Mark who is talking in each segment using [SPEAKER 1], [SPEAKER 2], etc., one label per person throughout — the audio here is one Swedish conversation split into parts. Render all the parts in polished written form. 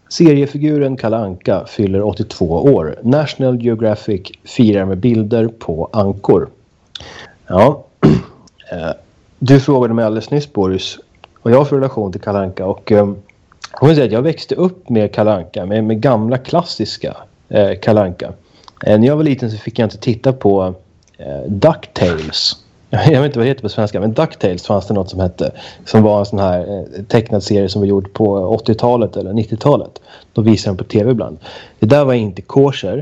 [SPEAKER 1] Seriefiguren Kalle Anka fyller 82 år. National Geographic firar med bilder på ankor. Ja, du frågade mig alldeles nyss, Boris, och jag har för relation till Kalle Anka. Och jag vill säga att jag växte upp med Kalle Anka, med gamla klassiska Kalle Anka. När jag var liten så fick jag inte titta på DuckTales. Jag vet inte vad det heter på svenska, men DuckTales fanns det något som hette, som var en sån här tecknad serie som var gjord på 80-talet eller 90-talet. Då visade den på tv ibland. Det där var inte kosher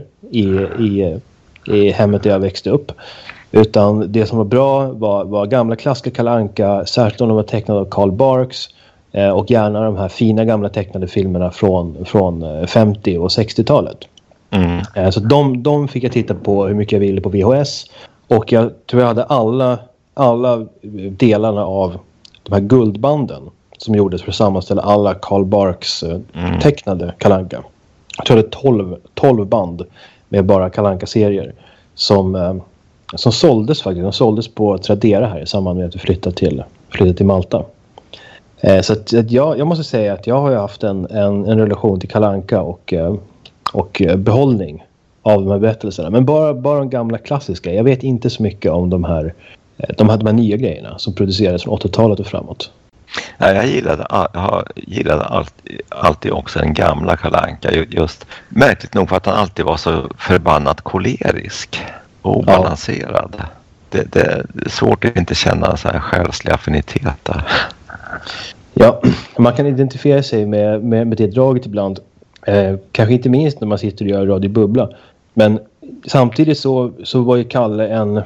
[SPEAKER 1] i hemmet där jag växte upp. Utan det som var bra var gamla klassiska Kalle Anka, särskilt om de var tecknade av Carl Barks, och gärna de här fina gamla tecknade filmerna från 50- och 60-talet. Så de fick jag titta på hur mycket jag ville på VHS. Och jag tror jag hade alla delarna av de här guldbanden som gjordes för att sammanställa alla Carl Barks tecknade Kalle Anka. Jag tror jag hade 12 band med bara Kalle Anka-serier som såldes faktiskt. De såldes på Tradera här i samband med att vi flyttade till Malta. Så att jag måste säga att jag har ju haft en relation till Kalle Anka och behållning av de här berättelserna. Men bara de gamla klassiska. Jag vet inte så mycket om de här nya grejerna som producerades från 80-talet och framåt.
[SPEAKER 2] Ja, jag gillade alltid också den gamla Kalle Anka. Just märkligt nog för att han alltid var så förbannat kolerisk och obalanserad. Ja. Det är svårt att inte känna så här själsliga affiniteter. Ja,
[SPEAKER 1] man kan identifiera sig med det draget ibland. Kanske inte minst när man sitter och gör Radio Bubbla. Men samtidigt så var ju Kalle en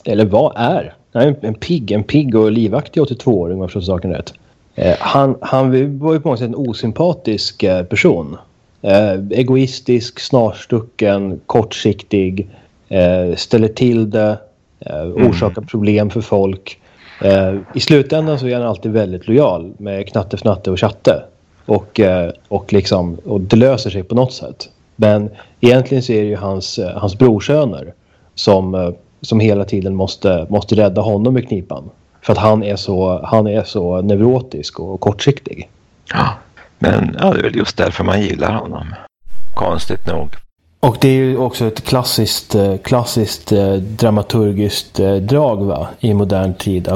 [SPEAKER 1] pigg och livaktig 82-åring, om jag förstår saken rätt. Han var ju på något sätt en osympatisk person. Egoistisk, snarstucken, kortsiktig, ställer till det, orsakar problem för folk. I slutändan så är han alltid väldigt lojal med Knatte, Fnatte och Chatte. Och det löser sig på något sätt. Men egentligen så är det ju hans brorsöner som hela tiden måste rädda honom i knipan. För att han är så neurotisk och kortsiktig.
[SPEAKER 2] Ja, men det är väl just därför man gillar honom. Konstigt nog.
[SPEAKER 1] Och det är ju också ett klassiskt dramaturgiskt drag i modern tid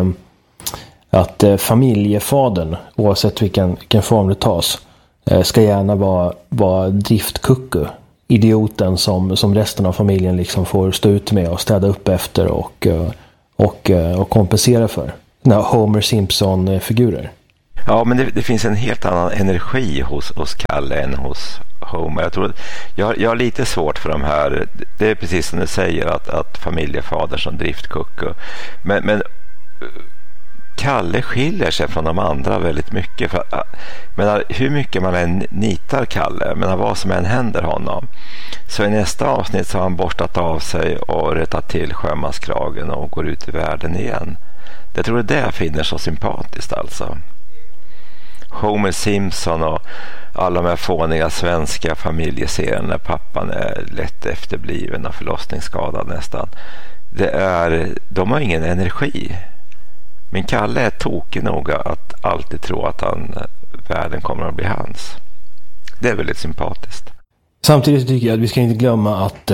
[SPEAKER 1] att familjefadern, oavsett vilken form det tas, ska gärna vara driftkucku. Idioten som resten av familjen liksom får stå ut med och städa upp efter och kompensera för. Såna Homer Simpson-figurer.
[SPEAKER 2] Ja, men det finns en helt annan energi hos Kalle än hos Homer. Jag tror jag har lite svårt för de här. Det är precis som du säger att familjefader som driftkucku. Men Kalle skiljer sig från de andra väldigt mycket. Men hur mycket man än nitar Kalle, men vad som än händer honom, så i nästa avsnitt så har han borstat av sig och rättat till sjömanskragen och går ut i världen igen. Jag tror det jag finner så sympatiskt alltså. Homer Simpson och alla de här fåniga svenska familjeserierna när pappan är lätt efterbliven och förlossningsskadad nästan. De har ingen energi. Men Kalle är tokig nog att alltid tro att världen kommer att bli hans. Det är väldigt sympatiskt.
[SPEAKER 1] Samtidigt tycker jag att vi ska inte glömma att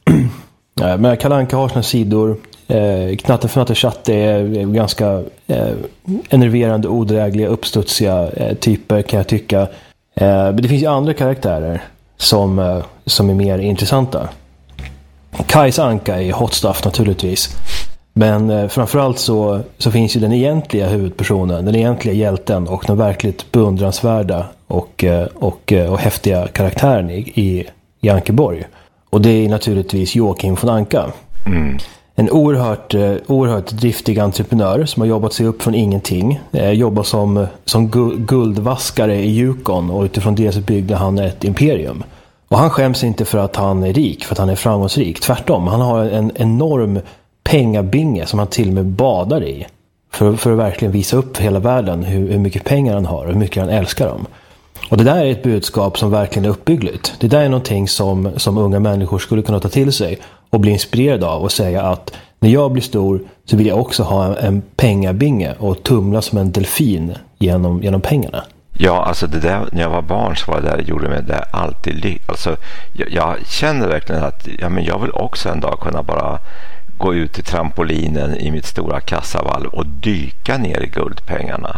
[SPEAKER 1] men Kalle Anka har sina sidor. Knatte, Fnatte, Chatte är ganska enerverande, odrägliga, uppstudsiga typer, kan jag tycka. Men det finns ju andra karaktärer som är mer intressanta. Kajs Anka är hot stuff naturligtvis. Men framförallt så finns ju den egentliga huvudpersonen, den egentliga hjälten och den verkligt beundransvärda och häftiga karaktären i Ankeborg. Och det är naturligtvis Joakim von Anka. Mm. En oerhört driftig entreprenör som har jobbat sig upp från ingenting. Jobbar som guldvaskare i Yukon, och utifrån det så byggde han ett imperium. Och han skäms inte för att han är rik, för att han är framgångsrik. Tvärtom, han har en enorm pengabinge som han till och med badar i. För att verkligen visa upp för hela världen hur mycket pengar han har och hur mycket han älskar dem. Och det där är ett budskap som verkligen är uppbyggligt. Det där är någonting som unga människor skulle kunna ta till sig och bli inspirerade av och säga att när jag blir stor så vill jag också ha en pengabinge och tumla som en delfin genom pengarna.
[SPEAKER 2] Ja, alltså det där, när jag var barn så var det där, gjorde mig det alltid alltså jag känner verkligen att jag vill också en dag kunna bara gå ut till trampolinen i mitt stora kassavalv och dyka ner i guldpengarna.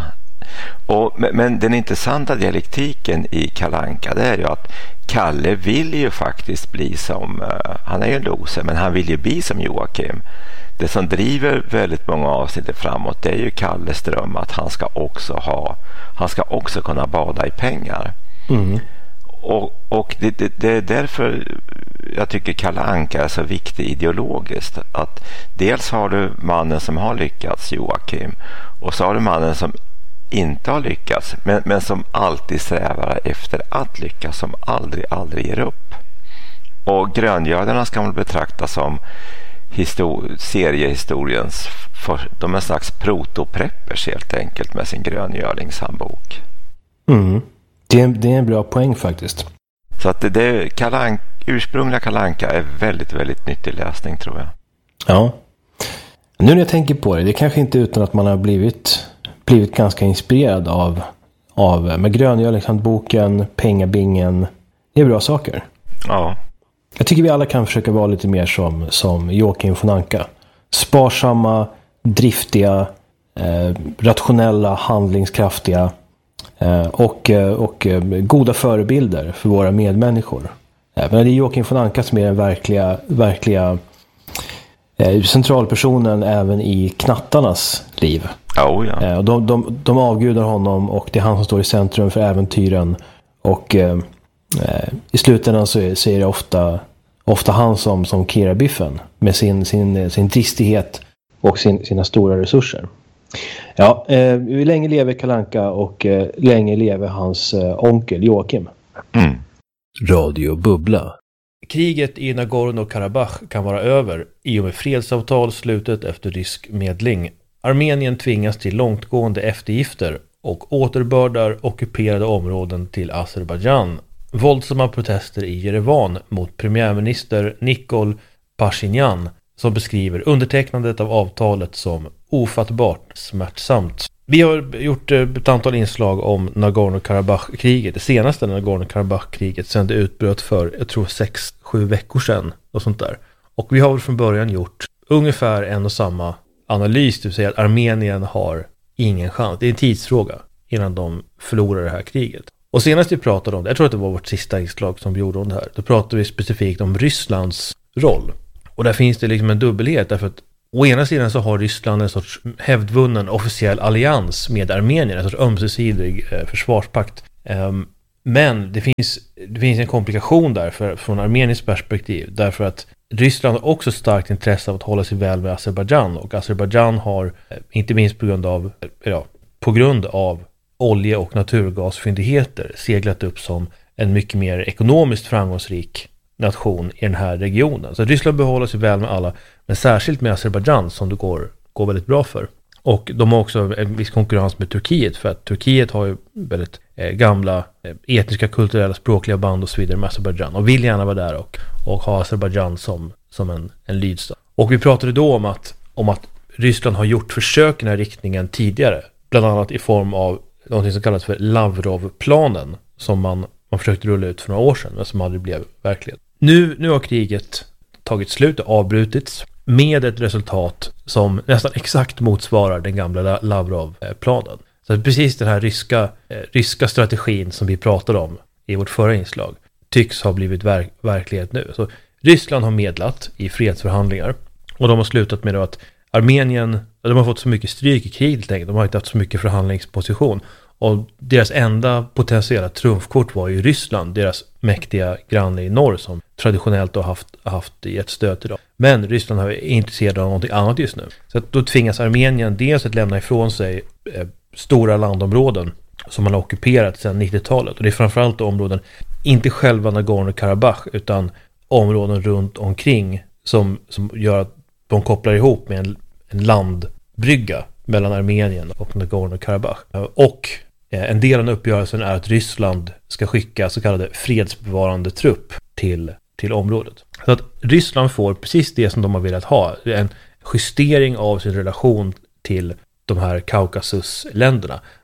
[SPEAKER 2] Men den intressanta dialektiken i Kalle Anka, det är ju att Kalle vill ju faktiskt bli som, han är ju en loser, men han vill ju bli som Joakim. Det som driver väldigt många avsnitt framåt, det är ju Kalles dröm att han ska också kunna bada i pengar. Mm. Och det är därför jag tycker Kalle Anka är så viktig ideologiskt. Att dels har du mannen som har lyckats, Joakim, och så har du mannen som inte har lyckats, men som alltid strävar efter att lyckas, som aldrig ger upp. Och gröngölarna ska man betrakta som seriehistoriens de är en slags protopreppers helt enkelt med sin gröngörlingshandbok.
[SPEAKER 1] Mm. Det är en bra poäng faktiskt.
[SPEAKER 2] Så att ursprungliga Kalle Anka är väldigt, väldigt nyttig läsning, tror jag.
[SPEAKER 1] Ja. Nu när jag tänker på det är kanske inte utan att man har blivit ganska inspirerad av med gröngörlingshandboken, pengabingen. Det är bra saker.
[SPEAKER 2] Ja.
[SPEAKER 1] Jag tycker vi alla kan försöka vara lite mer som Joakim von Anka. Sparsamma, driftiga, rationella, handlingskraftiga och goda förebilder för våra medmänniskor. Men det är Joakim von Anka som är den verkliga centralpersonen även i knattarnas liv.
[SPEAKER 2] Oh, ja.
[SPEAKER 1] De avgudar honom och det är han som står i centrum för äventyren. Och i slutändan så är det ofta han som kirrar biffen med sin dristighet och sina stora resurser. Ja, länge lever Kalle Anka och länge lever hans onkel Joakim.
[SPEAKER 2] Mm.
[SPEAKER 1] Radio Bubbla. Kriget i Nagorno-Karabach kan vara över i och med fredsavtal slutet efter rysk medling. Armenien tvingas till långtgående eftergifter och återbördar ockuperade områden till Azerbaijan. Våldsamma protester i Jerevan mot premiärminister Nikol Pashinyan som beskriver undertecknandet av avtalet som ofattbart smärtsamt. Vi har gjort ett antal inslag om Nagorno-Karabach-kriget. Det senaste Nagorno-Karabach-kriget sedan det utbröt för, jag tror 6-7 veckor sedan och sånt där. Och vi har från början gjort ungefär en och samma analys, det vill säga att Armenien har ingen chans. Det är en tidsfråga innan de förlorar det här kriget. Och senast vi pratade om det, jag tror att det var vårt sista inslag som vi gjorde om det här, då pratade vi specifikt om Rysslands roll. Och där finns det liksom en dubbelhet, därför att å ena sidan så har Ryssland en sorts hävdvunnen officiell allians med Armenien, en sorts ömsesidig försvarspakt. Men det finns en komplikation där från Armeniens perspektiv, därför att Ryssland har också starkt intresse av att hålla sig väl med Azerbaijan, och Azerbaijan har, inte minst på grund av olje- och naturgasfyndigheter, seglat upp som en mycket mer ekonomiskt framgångsrik nation i den här regionen. Så Ryssland behåller sig väl med alla, men särskilt med Azerbaijan som det går väldigt bra för. Och de har också en viss konkurrens med Turkiet, för att Turkiet har ju väldigt gamla etniska, kulturella, språkliga band och så vidare med Azerbaijan och vill gärna vara där och ha Azerbaijan som en lydstat. Och vi pratade då om att Ryssland har gjort försök i den här riktningen tidigare, bland annat i form av något som kallas för Lavrov-planen som man försökte rulla ut för några år sedan men som aldrig blev verklighet. Nu har kriget tagit slut och avbrutits med ett resultat som nästan exakt motsvarar den gamla Lavrov-planen. Så precis den här ryska strategin som vi pratade om i vårt förra inslag tycks ha blivit verklighet nu. Så Ryssland har medlat i fredsförhandlingar och de har slutat med att Armenien, de har fått så mycket stryk i kriget, de har inte haft så mycket förhandlingsposition. Och deras enda potentiella trumfkort var ju Ryssland, deras mäktiga granne i norr som traditionellt har haft gett stöd till dem. Men Ryssland är intresserad av någonting annat just nu. Så att då tvingas Armenien dels att lämna ifrån sig stora landområden som man har ockuperat sedan 90-talet. Och det är framförallt områden, inte själva Nagorno-Karabach utan områden runt omkring som gör att de kopplar ihop med en landbrygga mellan Armenien och Nagorno-Karabach. Och en del av uppgörelsen är att Ryssland ska skicka så kallade fredsbevarande trupp till området. Så att Ryssland får precis det som de har velat ha. En justering av sin relation till de här Kaukasusländerna.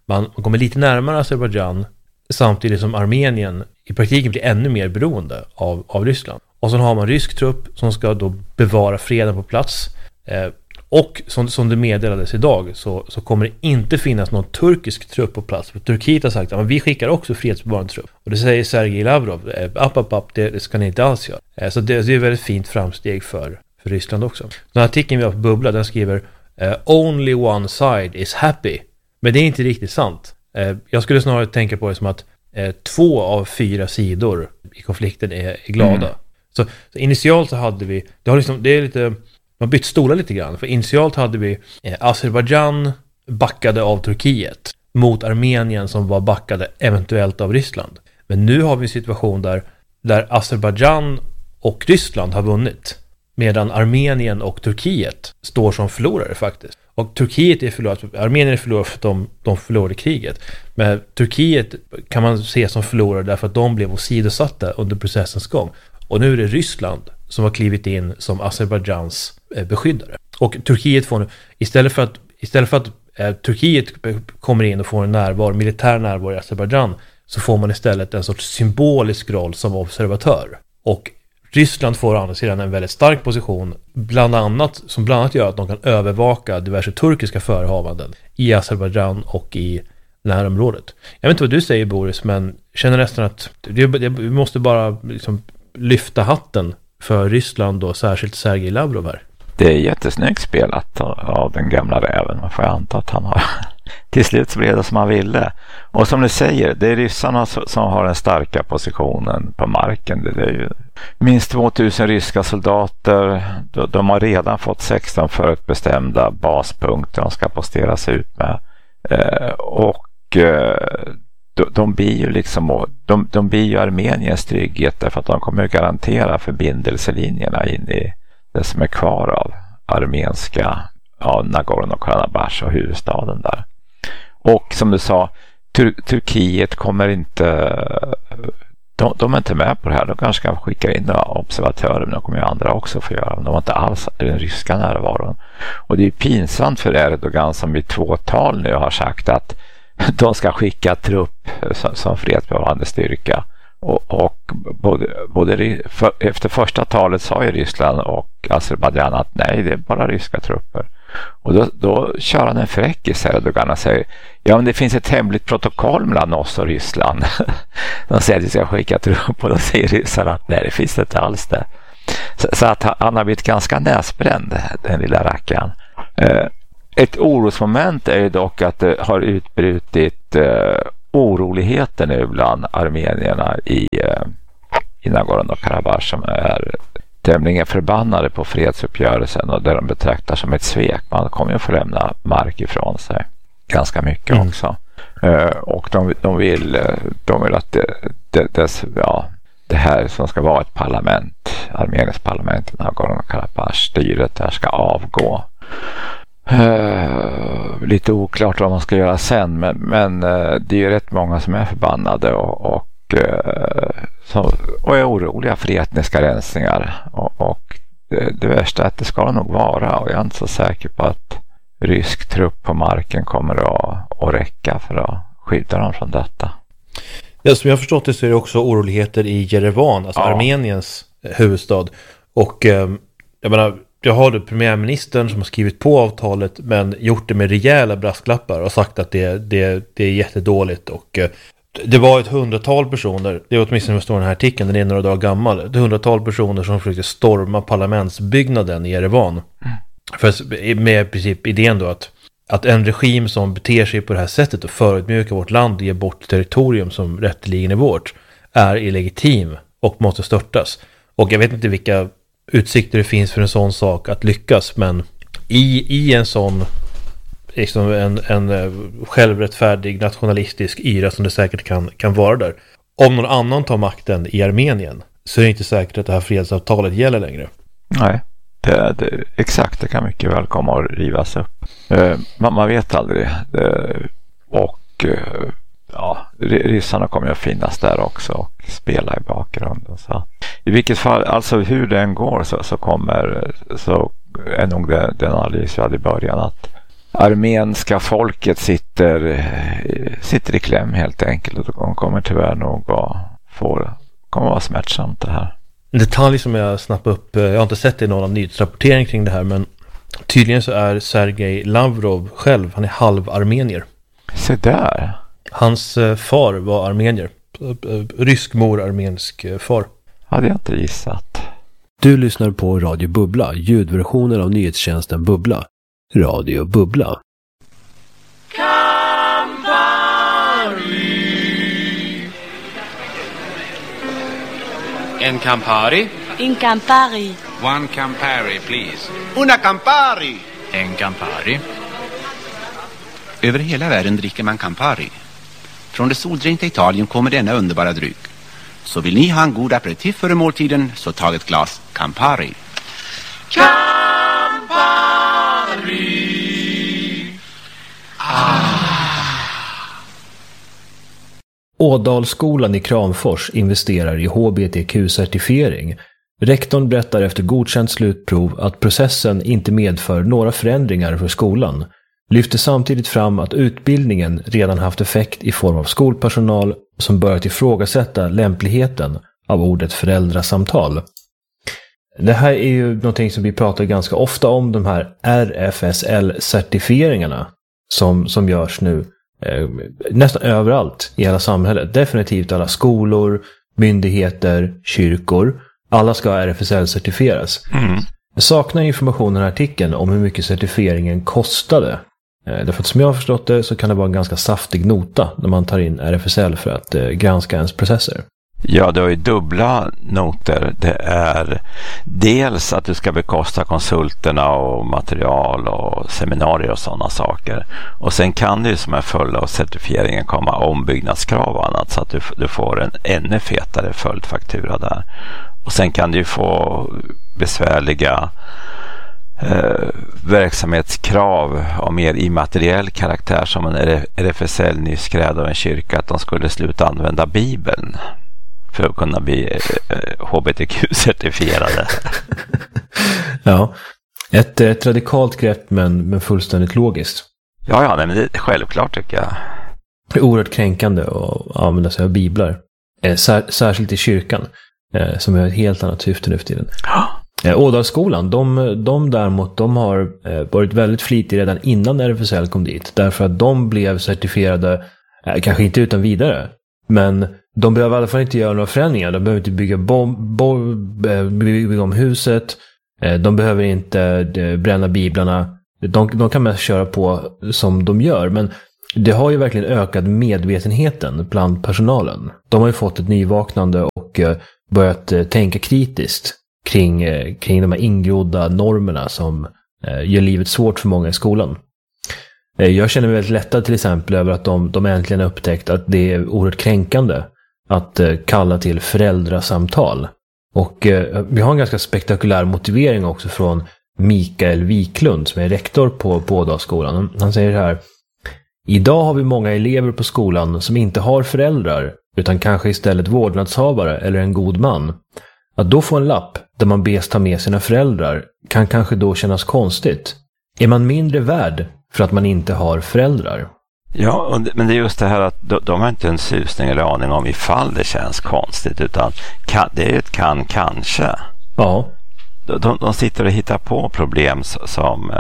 [SPEAKER 3] man kommer lite närmare Azerbaijan samtidigt som Armenien i praktiken blir ännu mer beroende av Ryssland. Och så har man rysk trupp som ska då bevara freden på plats. Och som det meddelades idag så kommer det inte finnas någon turkisk trupp på plats. För Turkiet har sagt att vi skickar också fredsbevarande trupp. Och det säger Sergej Lavrov, det ska ni inte alls göra. Så det är ett väldigt fint framsteg för Ryssland också. Den artikeln vi har på Bubbla, den skriver only one side is happy. Men det är inte riktigt sant. Jag skulle snarare tänka på det som att 2 av 4 sidor i konflikten är glada. Så initialt så hade vi, det är lite, man bytt stolar lite grann. För initialt hade vi Azerbaijan backade av Turkiet mot Armenien som var backade eventuellt av Ryssland. Men nu har vi en situation där Azerbaijan och Ryssland har vunnit. Medan Armenien och Turkiet står som förlorare faktiskt. Och Turkiet är förlorat, Armenien är förlorare för att de förlorade kriget. Men Turkiet kan man se som förlorare därför att de blev åsidosatta under processens gång. Och nu är det Ryssland som har klivit in som Azerbajdzjans beskyddare. Och Turkiet får nu, istället för att Turkiet kommer in och får en militär närvaro i Azerbajdzjan, så får man istället en sorts symbolisk roll som observatör. Och Ryssland får å andra sidan en väldigt stark position, bland annat gör att de kan övervaka diverse turkiska förehavanden i Azerbajdzjan och i närområdet. Jag vet inte vad du säger, Boris, men känner nästan att vi måste bara liksom lyfta hatten för Ryssland och särskilt Sergej Lavrov här.
[SPEAKER 2] Det är jättesnyggt spelat av den gamla räven. Man får anta att han har till slut så blev det som han ville. Och som du säger, det är ryssarna som har den starka positionen på marken. Det är ju minst 2000 ryska soldater. De har redan fått 16 förutbestämda baspunkter de ska posteras ut med. De blir ju liksom de blir ju Armeniens trygghet, därför att de kommer att garantera förbindelselinjerna in i det som är kvar av armenska Nagorno-Karabach och huvudstaden där. Och som du sa, Turkiet kommer inte, de är inte med på det här. De kanske kan skicka in några observatörer, men de kommer ju andra också få göra. De har inte alls den ryska närvaron. Och det är pinsamt för Erdogan som i 2 tal nu har sagt att de ska skicka trupp som fredsbevarande styrka. Och efter första talet sa ju Ryssland och Azerbajdzjan att nej, det är bara ryska trupper. Och då kör han en fräckis, Erdogan, och säger men det finns ett hemligt protokoll mellan oss och Ryssland. De säger att vi ska skicka trupp, och då säger ryssarna att nej, det finns inte alls det. Så att han har blivit ganska näsbränd, den lilla rackaren. Ett orosmoment är ju dock att det har utbrutit oroligheter nu bland armenierna i Nagorno-Karabach, som är tämligen förbannade på fredsuppgörelsen och där de betraktar som ett svek. Man kommer ju få lämna mark ifrån sig ganska mycket också. Och de vill att det här som ska vara ett parlament, Armeniens parlament i Nagorno-Karabach, styret där ska avgå. Lite oklart vad man ska göra sen, men det är ju rätt många som är förbannade och är oroliga för etniska rensningar, och det värsta är att det ska nog vara, och jag är inte så säker på att rysk trupp på marken kommer att räcka för att skydda dem från detta.
[SPEAKER 3] Ja, som jag har förstått det så är det också oroligheter i Jerevan, alltså Armeniens huvudstad, och jag menar, jag har det premiärministern som har skrivit på avtalet men gjort det med rejäla brasklappar och sagt att det är jättedåligt, och det var ett 100-tal personer, det är åtminstone vad står i den här artikeln, den är några dagar gammal, det är 100-tal personer som försökte storma parlamentsbyggnaden i Jerevan. Med i princip idén då att en regim som beter sig på det här sättet och förödmjukar vårt land och ger bort territorium som rätteligen är vårt är illegitim och måste störtas. Och jag vet inte vilka utsikter det finns för en sån sak att lyckas, men i en sån liksom en självrättfärdig nationalistisk yra som det säkert kan vara där, om någon annan tar makten i Armenien, så är det inte säkert att det här fredsavtalet gäller längre.
[SPEAKER 2] Nej, exakt, det kan mycket väl komma att rivas upp. Man vet aldrig. Ryssarna kommer att finnas där också och spela i bakgrunden. Så i vilket fall, alltså hur den går så är nog den analys vi hade i början armenska folket sitter i kläm helt enkelt, och de kommer tyvärr nog kommer vara smärtsamt det här.
[SPEAKER 3] En detalj som jag snappade upp, jag har inte sett det i någon nyhetsrapportering kring det här, men tydligen så är Sergej Lavrov själv, han är halv-armenier.
[SPEAKER 2] Se där.
[SPEAKER 3] Hans far var armenier. Rysk mor, armensk far.
[SPEAKER 2] Hade jag inte gissat.
[SPEAKER 4] Du lyssnar på Radio Bubbla, ljudversionen av nyhetstjänsten Bubbla. Radio Bubbla.
[SPEAKER 5] En Campari?
[SPEAKER 6] In Campari.
[SPEAKER 5] One Campari, please.
[SPEAKER 7] Una Campari.
[SPEAKER 5] En Campari.
[SPEAKER 7] Över hela världen dricker man Campari. Från det soldränkta Italien kommer denna underbara dryck. Så vill ni ha en god aperitif före måltiden, så tag ett glas Campari.
[SPEAKER 5] Campari!
[SPEAKER 4] Ådalsskolan i Kramfors investerar i HBTQ-certifiering. Rektorn berättar efter godkänt slutprov att processen inte medför några förändringar för skolan. Lyfter samtidigt fram att utbildningen redan haft effekt i form av skolpersonal som börjat ifrågasätta lämpligheten av ordet föräldrasamtal. Det här är ju någonting som vi pratar ganska ofta om, de här RFSL-certifieringarna som görs nu nästan överallt i hela samhället. Definitivt alla skolor, myndigheter, kyrkor. Alla ska RFSL-certifieras. Jag saknar information i den här artikeln om hur mycket certifieringen kostade. Därför att som jag har förstått det så kan det vara en ganska saftig nota när man tar in RFSL för att granska ens processer.
[SPEAKER 2] Ja, det är ju dubbla noter. Det är dels att du ska bekosta konsulterna och material och seminarier och sådana saker. Och sen kan det ju som en följd av certifieringen komma ombyggnadskrav och annat, så att du får en ännu fetare följdfaktura där. Och sen kan du få besvärliga verksamhetskrav av mer immateriell karaktär, som en RFSL nyss krävde av en kyrka att de skulle sluta använda Bibeln för att kunna bli HBTQ-certifierade.
[SPEAKER 4] Ja, ett radikalt grepp men fullständigt logiskt.
[SPEAKER 2] Ja, nej, men det är självklart tycker jag.
[SPEAKER 4] Det är oerhört kränkande att använda sig av biblar. Särskilt i kyrkan, som har ett helt annat syfte nu för tiden. Ådalsskolan, de däremot, de har varit väldigt flitiga redan innan RFSL kom dit. Därför att de blev certifierade, kanske inte utan vidare, men de behöver i alla fall inte göra några förändringar. De behöver inte bygga om huset. De behöver inte bränna biblarna. De kan mest köra på som de gör. Men det har ju verkligen ökat medvetenheten bland personalen. De har ju fått ett nyvaknande och börjat tänka kritiskt kring de här ingrodda normerna som gör livet svårt för många i skolan. Jag känner mig väldigt lättad till exempel över att de äntligen upptäckt att det är oerhört kränkande att kalla till föräldrasamtal. Och vi har en ganska spektakulär motivering också från Mikael Wiklund som är rektor på Ådalsskolan. Han säger här: idag har vi många elever på skolan som inte har föräldrar utan kanske istället vårdnadshavare eller en god man. Att då få en lapp där man bes ta med sina föräldrar kan kanske då kännas konstigt. Är man mindre värd för att man inte har föräldrar?
[SPEAKER 2] Ja, men det är just det här att de har inte en susning eller aning om ifall det känns konstigt, utan det är ett kanske.
[SPEAKER 4] Ja.
[SPEAKER 2] De sitter och hittar på problem som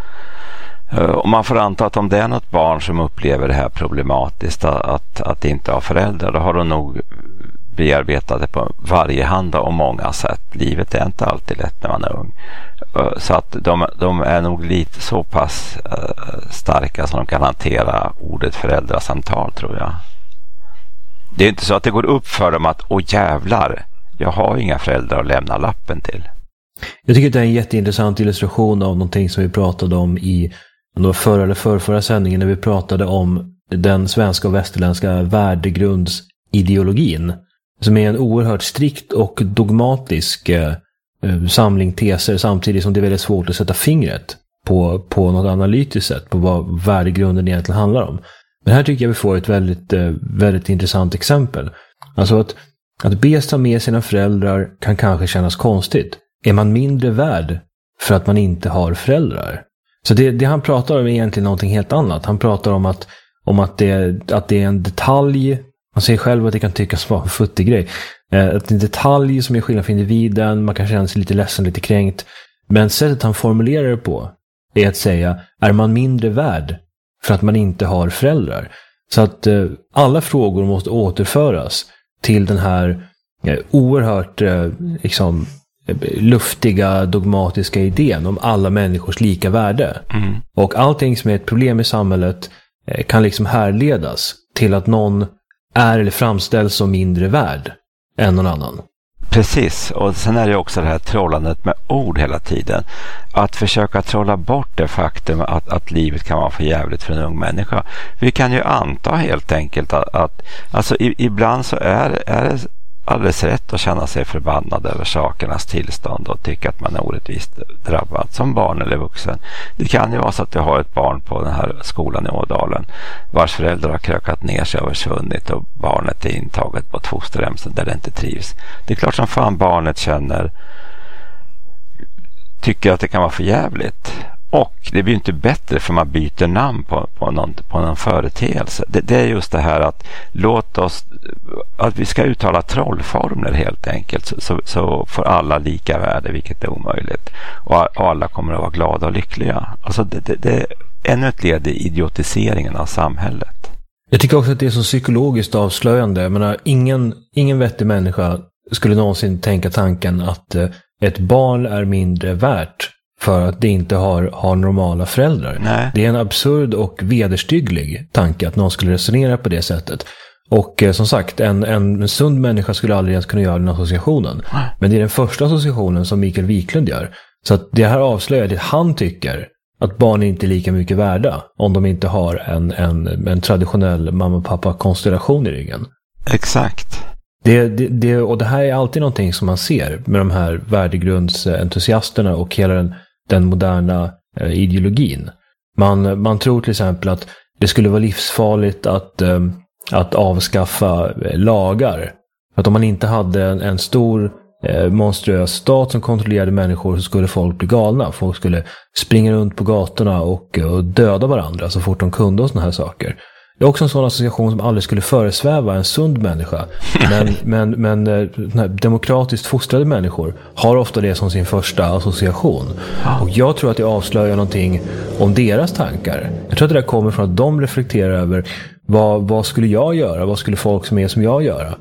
[SPEAKER 2] och man får anta att om det är något barn som upplever det här problematiskt att inte ha föräldrar, då har de nog bearbetat det på varje hand och många sätt. Livet är inte alltid lätt när man är ung. Så att de är nog lite så pass starka som de kan hantera ordet föräldrasamtal, tror jag. Det är inte så att det går upp för dem att jävlar, jag har inga föräldrar att lämna lappen till.
[SPEAKER 4] Jag tycker att det är en jätteintressant illustration av någonting som vi pratade om i förra eller förrförra sändningen, när vi pratade om den svenska och västerländska värdegrundsideologin, som är en oerhört strikt och dogmatisk samling teser, samtidigt som det är väldigt svårt att sätta fingret på något analytiskt sätt på vad värdegrunden egentligen handlar om. Men här tycker jag vi får ett väldigt, väldigt intressant exempel. Alltså att bes ta med sina föräldrar kan kanske kännas konstigt. Är man mindre värd för att man inte har föräldrar? Så det han pratar om är egentligen någonting helt annat. Han pratar om att det är en detalj. Han säger själv att det kan tyckas vara en futtig grej. Att det är en detalj som är skillnad för individen. Man kan känna sig lite ledsen, lite kränkt. Men sättet han formulerar det på är att säga, är man mindre värd för att man inte har föräldrar? Så att alla frågor måste återföras till den här oerhört liksom luftiga, dogmatiska idén om alla människors lika värde. Mm. Och allting som är ett problem i samhället kan liksom härledas till att någon är eller framställs som mindre värd än någon annan.
[SPEAKER 2] Precis, och sen är det också det här trollandet med ord hela tiden. Att försöka trolla bort det faktum att livet kan vara för jävligt för en ung människa. Vi kan ju anta helt enkelt att alltså ibland så är det alldeles rätt att känna sig förbannad över sakernas tillstånd och tycka att man är orättvist drabbad som barn eller vuxen. Det kan ju vara så att du har ett barn på den här skolan i Ådalen vars föräldrar har krökat ner sig och försvunnit och barnet är intaget på ett fosterhem där det inte trivs. Det är klart som fan barnet tycker att det kan vara för jävligt. Och det blir inte bättre för man byter namn på någon företeelse. Det är just det här att att vi ska uttala trollformler helt enkelt så får alla lika värde, vilket är omöjligt. Och alla kommer att vara glada och lyckliga. Alltså det är ännu ett led i idiotiseringen av samhället.
[SPEAKER 4] Jag tycker också att det är så psykologiskt avslöjande. Jag menar, ingen vettig människa skulle någonsin tänka tanken att ett barn är mindre värt för att det inte har normala föräldrar. Nej. Det är en absurd och vederstygglig tanke att någon skulle resonera på det sättet. Och som sagt, en sund människa skulle aldrig ens kunna göra den associationen. Men det är den första associationen som Mikael Wiklund gör. Så att det här avslöjar att han tycker att barn inte är lika mycket värda om de inte har en traditionell mamma-pappa-konstellation i ryggen.
[SPEAKER 2] Exakt.
[SPEAKER 4] Och det här är alltid någonting som man ser med de här värdegrundsentusiasterna och hela den moderna ideologin. Man tror till exempel att det skulle vara livsfarligt att avskaffa lagar. Att om man inte hade en stor monstruös stat som kontrollerade människor så skulle folk bli galna. Folk skulle springa runt på gatorna och döda varandra så fort de kunde och såna här saker. Det är också en sån association som aldrig skulle föresväva en sund människa. Men demokratiskt fostrade människor har ofta det som sin första association. Och jag tror att det avslöjar någonting om deras tankar. Jag tror att det där kommer från att de reflekterar över vad skulle jag göra? Vad skulle folk som är som jag göra?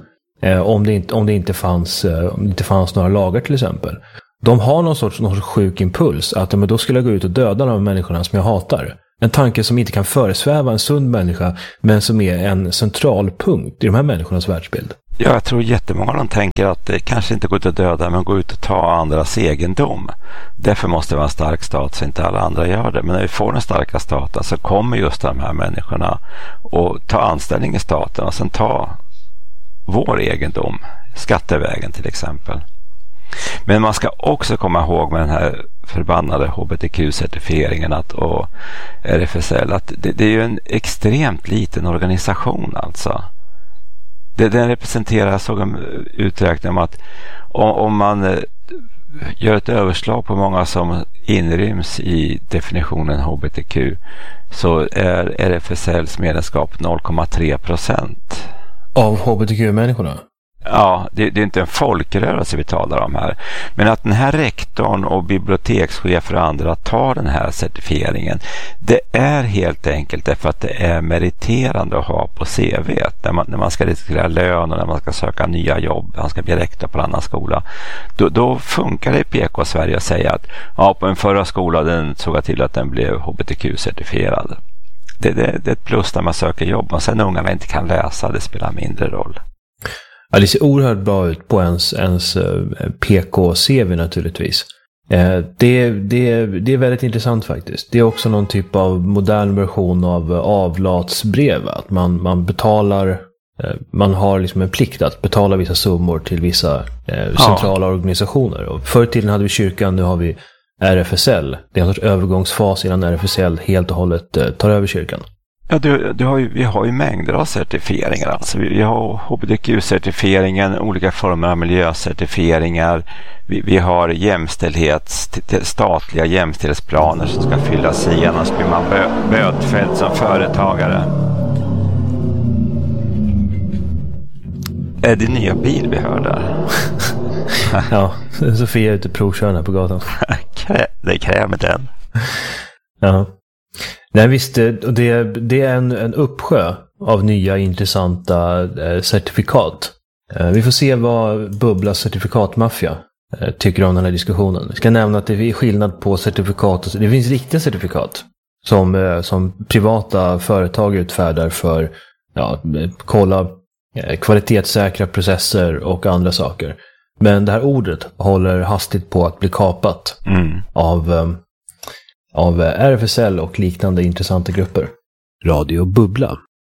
[SPEAKER 4] Om det inte fanns några lagar till exempel. De har någon sorts sjuk impuls att men då skulle jag gå ut och döda de människorna som jag hatar. En tanke som inte kan föresväva en sund människa men som är en central punkt i de här människornas världsbild.
[SPEAKER 2] Ja, jag tror jättemånga av dem tänker att det kanske inte går ut att döda men går ut och ta andras egendom. Därför måste det vara en stark stat så inte alla andra gör det. Men när vi får den starka staten så kommer just de här människorna att ta anställning i staten och sen ta vår egendom, skattevägen till exempel. Men man ska också komma ihåg med den här förbannade HBTQ-certifieringen och RFSL att det är ju en extremt liten organisation alltså. Den representerar, jag såg en uträkning om att om man gör ett överslag på många som inryms i definitionen HBTQ så är RFSLs medlemskap 0,3%.
[SPEAKER 4] Av HBTQ-människorna?
[SPEAKER 2] Ja, det är inte en folkrörelse vi talar om här. Men att den här rektorn och bibliotekschefer och andra tar den här certifieringen, det är helt enkelt därför att det är meriterande att ha på CV. När man ska diskutera lön och när man ska söka nya jobb, man ska bli rektor på en annan skola. Då funkar det i PK-Sverige att säga att ja, på en förra skola den såg jag till att den blev HBTQ-certifierad. Det är ett plus när man söker jobb och sen ungarna inte kan läsa, det spelar mindre roll.
[SPEAKER 4] Ja, det ser oerhört bra ut på ens PK-CV naturligtvis. Det är väldigt intressant faktiskt. Det är också någon typ av modern version av avlatsbrev. Att man betalar, man har liksom en plikt att betala vissa summor till vissa centrala organisationer. Och förr i tiden hade vi kyrkan, nu har vi RFSL. Det är en sorts övergångsfas innan RFSL helt och hållet tar över kyrkan.
[SPEAKER 2] Ja, vi har ju mängder av certifieringar. Alltså vi har HBTQ-certifieringen, olika former av miljöcertifieringar. Vi har statliga jämställdhetsplaner som ska fyllas i, annars blir man bötfälld som företagare. Är det nya bil vi hör där?
[SPEAKER 4] Ja, Sofia är ute och provkör här på gatan.
[SPEAKER 2] Det kräver den.
[SPEAKER 4] Ja. Nej visst, det är en uppsjö av nya intressanta certifikat. Vi får se vad Bubblas certifikatmaffia tycker om den här diskussionen. Jag ska nämna att det är skillnad på certifikat. Det finns riktiga certifikat som privata företag utfärdar för kolla kvalitetssäkra processer och andra saker. Men det här ordet håller hastigt på att bli kapat av RFSL och liknande intressanta grupper. Radio Bubbla.